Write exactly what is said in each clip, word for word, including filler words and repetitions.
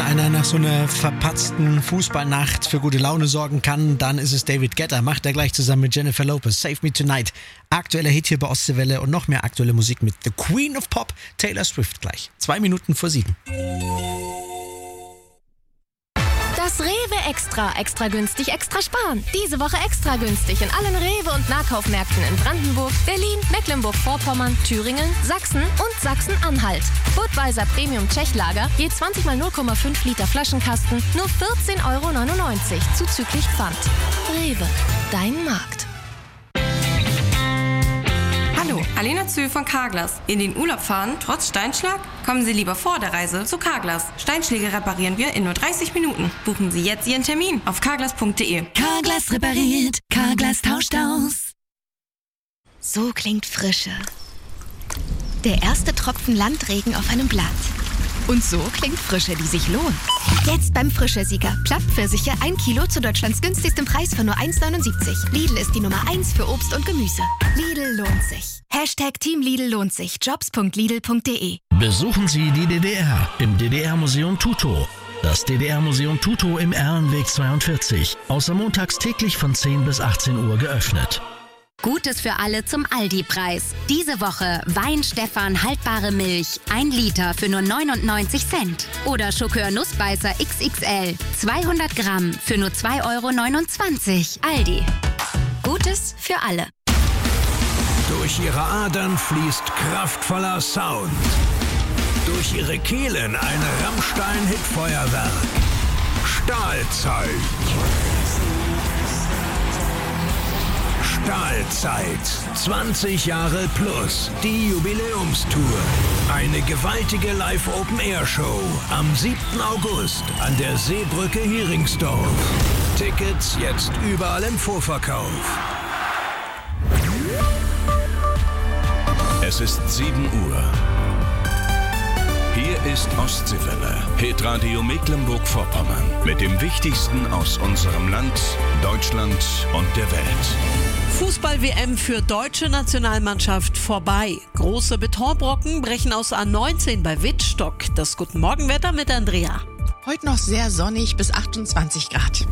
wenn einer nach so einer verpatzten Fußballnacht für gute Laune sorgen kann, dann ist es David Guetta. Macht er gleich zusammen mit Jennifer Lopez. Save Me Tonight. Aktueller Hit hier bei Ostseewelle und noch mehr aktuelle Musik mit The Queen of Pop, Taylor Swift gleich. Zwei Minuten vor sieben. Das Rewe Extra. Extra günstig, extra sparen. Diese Woche extra günstig in allen Rewe- und Nahkaufmärkten in Brandenburg, Berlin, Mecklenburg-Vorpommern, Thüringen, Sachsen und Sachsen-Anhalt. Budweiser Premium Tschechlager, je zwanzig mal null Komma fünf Liter Flaschenkasten, nur vierzehn Euro neunundneunzig, zuzüglich Pfand. Rewe, dein Markt. Hallo, Alena Zühl von Carglass. In den Urlaub fahren, trotz Steinschlag? Kommen Sie lieber vor der Reise zu Carglass. Steinschläge reparieren wir in nur dreißig Minuten. Buchen Sie jetzt Ihren Termin auf carglass punkt de. Carglass repariert, Carglass tauscht aus. So klingt Frische. Der erste Tropfen Landregen auf einem Blatt. Und so klingt Frische, die sich lohnt. Jetzt beim Frische-Sieger. Plattpfirsiche ein Kilo zu Deutschlands günstigstem Preis von nur eins neunundsiebzig. Lidl ist die Nummer eins für Obst und Gemüse. Lidl lohnt sich. Hashtag Team Lidl lohnt sich. jobs punkt lidl punkt de. Besuchen Sie die D D R im D D R-Museum Tutow. Das D D R-Museum Tutow im Erlenweg zweiundvierzig. Außer montags täglich von zehn bis achtzehn Uhr geöffnet. Gutes für alle zum Aldi-Preis. Diese Woche Wein Stefan haltbare Milch, ein Liter für nur neunundneunzig Cent. Oder Schokör Nussbeißer X X L, zweihundert Gramm für nur zwei Euro neunundzwanzig. Aldi. Gutes für alle. Durch ihre Adern fließt kraftvoller Sound. Durch ihre Kehlen ein Rammstein-Hitfeuerwerk. Stahlzeit. Stahlzeit. zwanzig Jahre plus. Die Jubiläumstour. Eine gewaltige Live-Open-Air-Show am siebten August an der Seebrücke Heringsdorf. Tickets jetzt überall im Vorverkauf. Es ist sieben Uhr. Hier ist Ostseewelle, Hitradio Mecklenburg-Vorpommern. Mit dem Wichtigsten aus unserem Land, Deutschland und der Welt. Fußball-W M für deutsche Nationalmannschaft vorbei. Große Betonbrocken brechen aus A neunzehn bei Wittstock. Das Guten Morgenwetter mit Andrea. Heute noch sehr sonnig bis achtundzwanzig Grad.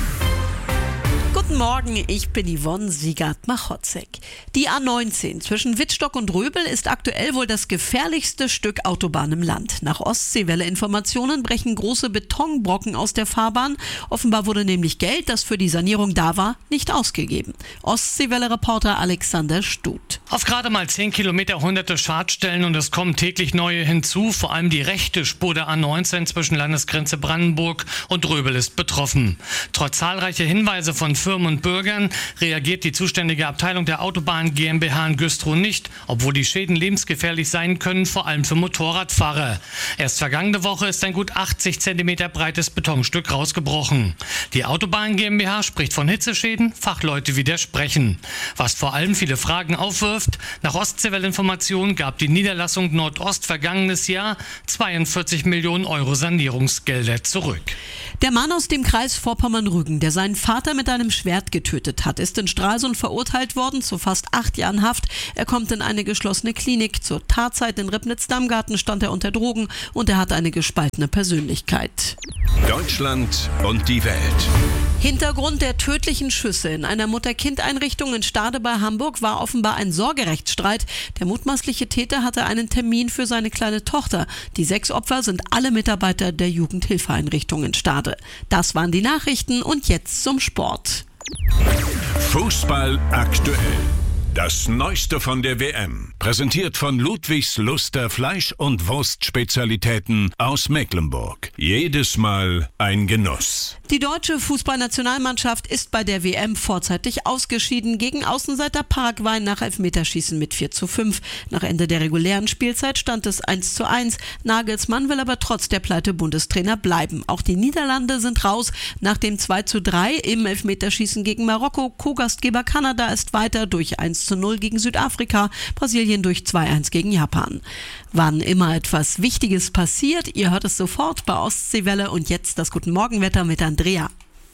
Guten Morgen, ich bin Yvonne Siegert-Machotzek. Die A neunzehn zwischen Wittstock und Röbel ist aktuell wohl das gefährlichste Stück Autobahn im Land. Nach Ostseewelle-Informationen brechen große Betonbrocken aus der Fahrbahn. Offenbar wurde nämlich Geld, das für die Sanierung da war, nicht ausgegeben. Ostseewelle-Reporter Alexander Stuth. Auf gerade mal zehn Kilometer hunderte Schadstellen und es kommen täglich neue hinzu. Vor allem die rechte Spur der A neunzehn zwischen Landesgrenze Brandenburg und Röbel ist betroffen. Trotz zahlreicher Hinweise von Firmen und Bürgern reagiert die zuständige Abteilung der Autobahn GmbH in Güstrow nicht, obwohl die Schäden lebensgefährlich sein können, vor allem für Motorradfahrer. Erst vergangene Woche ist ein gut achtzig Zentimeter breites Betonstück rausgebrochen. Die Autobahn GmbH spricht von Hitzeschäden, Fachleute widersprechen. Was vor allem viele Fragen aufwirft: Nach Ostseewelle-Informationen gab die Niederlassung Nordost vergangenes Jahr zweiundvierzig Millionen Euro Sanierungsgelder zurück. Der Mann aus dem Kreis Vorpommern-Rügen, der seinen Vater mit einem Schwert getötet hat, ist in Stralsund verurteilt worden zu fast acht Jahren Haft. Er kommt in eine geschlossene Klinik. Zur Tatzeit in Ribnitz-Dammgarten stand er unter Drogen und er hat eine gespaltene Persönlichkeit. Deutschland und die Welt. Hintergrund der tödlichen Schüsse in einer Mutter-Kind-Einrichtung in Stade bei Hamburg war offenbar ein Sorgerechtsstreit. Der mutmaßliche Täter hatte einen Termin für seine kleine Tochter. Die sechs Opfer sind alle Mitarbeiter der Jugendhilfeeinrichtung in Stade. Das waren die Nachrichten und jetzt zum Sport. Fußball aktuell. Das Neueste von der W M. Präsentiert von Ludwigs Luster Fleisch- und Wurstspezialitäten aus Mecklenburg. Jedes Mal ein Genuss. Die deutsche Fußballnationalmannschaft ist bei der W M vorzeitig ausgeschieden gegen Außenseiter Paraguay nach Elfmeterschießen mit vier zu fünf. Nach Ende der regulären Spielzeit stand es eins zu eins. Nagelsmann will aber trotz der Pleite Bundestrainer bleiben. Auch die Niederlande sind raus. Nach dem zwei zu drei im Elfmeterschießen gegen Marokko. Co-Gastgeber Kanada ist weiter durch eins zu null gegen Südafrika. Brasilien durch zwei eins gegen Japan. Wann immer etwas Wichtiges passiert, ihr hört es sofort bei Ostseewelle und jetzt das Guten Morgenwetter mit Andrea.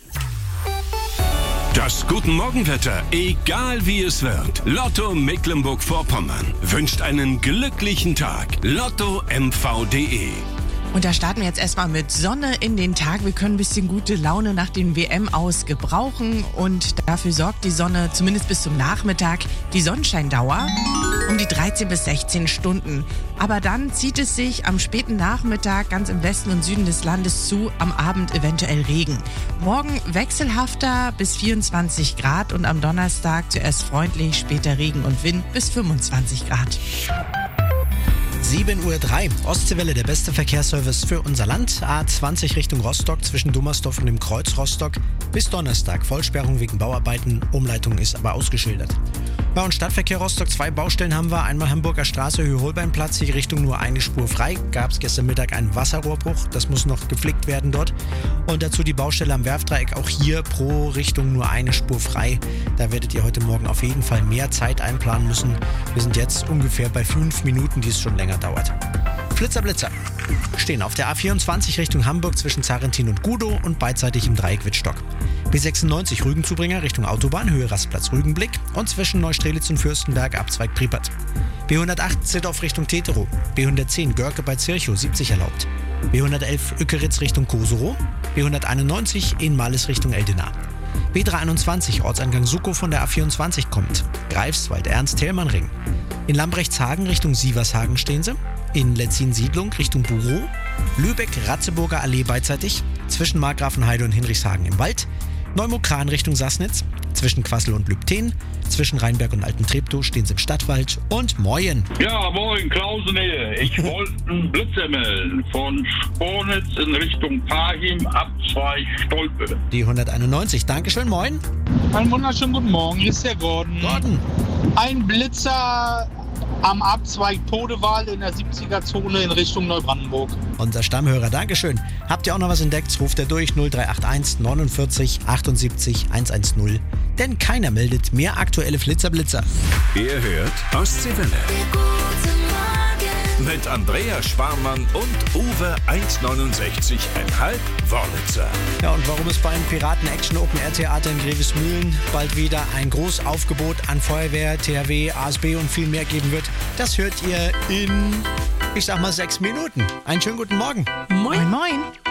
Das Guten Morgenwetter, egal wie es wird. Lotto Mecklenburg-Vorpommern wünscht einen glücklichen Tag. Lotto M V punkt de. Und da starten wir jetzt erstmal mit Sonne in den Tag. Wir können ein bisschen gute Laune nach dem W M-Aus gebrauchen und dafür sorgt die Sonne zumindest bis zum Nachmittag die Sonnenscheindauer um die dreizehn bis sechzehn Stunden. Aber dann zieht es sich am späten Nachmittag ganz im Westen und Süden des Landes zu, am Abend eventuell Regen. Morgen wechselhafter bis vierundzwanzig Grad und am Donnerstag zuerst freundlich, später Regen und Wind bis fünfundzwanzig Grad. sieben Uhr drei, Ostseewelle, der beste Verkehrsservice für unser Land. A zwanzig Richtung Rostock zwischen Dummersdorf und dem Kreuz Rostock. Bis Donnerstag Vollsperrung wegen Bauarbeiten, Umleitung ist aber ausgeschildert. Bei uns Stadtverkehr Rostock, zwei Baustellen haben wir. Einmal Hamburger Straße, Höhe-Holbeinplatz, die Richtung nur eine Spur frei. Gab es gestern Mittag einen Wasserrohrbruch, das muss noch geflickt werden dort. Und dazu die Baustelle am Werftdreieck, auch hier pro Richtung nur eine Spur frei. Da werdet ihr heute Morgen auf jeden Fall mehr Zeit einplanen müssen. Wir sind jetzt ungefähr bei fünf Minuten, die es schon länger dauert. Flitzer, Blitzer stehen auf der A vierundzwanzig Richtung Hamburg zwischen Zarentin und Gudow und beidseitig im Dreieck Wittstock. B sechsundneunzig Rügenzubringer Richtung Autobahn, Höhe Rastplatz Rügenblick und zwischen Neustrelitz und Fürstenberg Abzweig Priepert. B hundertacht Zittdorf Richtung Teterow, B hundertzehn Görke bei Zirchow siebzig erlaubt, B hundertelf Ückeritz Richtung Koserow, B hunderteinundneunzig Enmales Richtung Eldena. B dreihunderteinundzwanzig Ortseingang Suckow von der A vierundzwanzig kommt, Greifswald Ernst-Thälmann-Ring. In Lambrechtshagen Richtung Sievershagen stehen sie, in Letzin-Siedlung Richtung Burow, Lübeck-Ratzeburger Allee beidseitig, zwischen Markgrafenheide und Hinrichshagen im Wald, Neumokran Richtung Sassnitz, zwischen Quassel und Lübten, zwischen Rheinberg und Alten-Treptow stehen sie im Stadtwald und Moin. Ja, moin, Klausen hier. Ich wollte einen Blitzer melden von Spornitz in Richtung Parchim, Abzweig Stolpe. Die hunderteinundneunzig, Dankeschön, Moin. Einen wunderschönen guten Morgen, hier ist der Gordon. Gordon. Ein Blitzer am Abzweig Podewal in der siebziger-Zone in Richtung Neubrandenburg. Unser Stammhörer, Dankeschön. Habt ihr auch noch was entdeckt? Ruft er durch null drei acht eins neunundvierzig achtundsiebzig hundertzehn. Denn keiner meldet mehr aktuelle Flitzerblitzer. Ihr hört Ostseewelle. Mit Andrea Schwarmann und Uwe eins neunundsechzig Komma fünf Wörlitzer. Ja, und warum es beim Piraten-Action-Open-Air-Theater in Grevesmühlen bald wieder ein Großaufgebot an Feuerwehr, T H W, A S B und viel mehr geben wird, das hört ihr in, ich sag mal, sechs Minuten. Einen schönen guten Morgen. Moin, moin.